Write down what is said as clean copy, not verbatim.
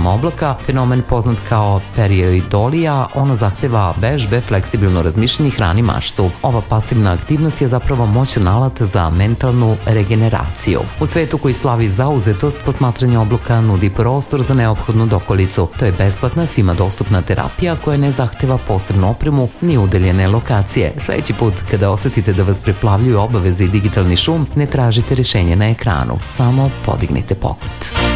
forma oblaka, fenomen poznat kao perioidolija, ono zahteva vežbe, fleksibilno razmišljanje i hrani maštu. Ova pasivna aktivnost je zapravo moćan alat za mentalnu regeneraciju. U svetu koji slavi zauzetost, posmatranje obloka nudi prostor za neophodnu dokolicu. To je besplatna, svima dostupna terapija koja ne zahteva posebnu opremu ni udaljene lokacije. Sledeći put kada osetite da vas preplavljuju obaveze i digitalni šum, ne tražite rešenje na ekranu, samo podignite pokret.